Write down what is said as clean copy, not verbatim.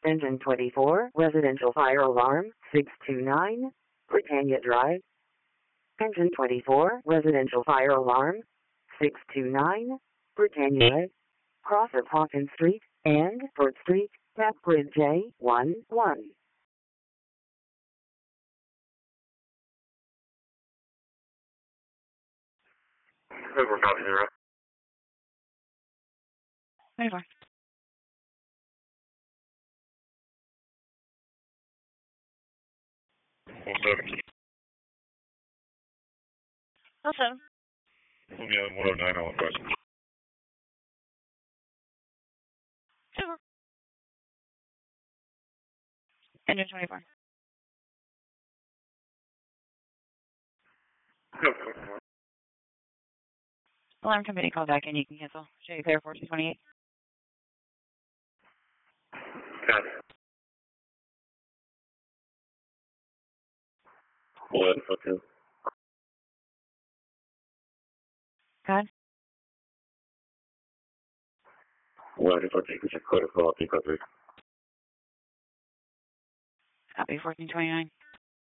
Engine 24, residential fire alarm, 629, Britannia Drive. Engine 24, residential fire alarm, 629, Britannia Drive. Cross of Hawkins Street and Fort Street, tap grid J11. Over copy 0. 24. Well, 7. Also, We'll be on 109 all questions. super. Engine 24. Alarm company call back and you can cancel. Show you clear 4228. Copy. 11 foot 2. God. 11 foot 2, just clear for all 3 foot 3. Copy 1429.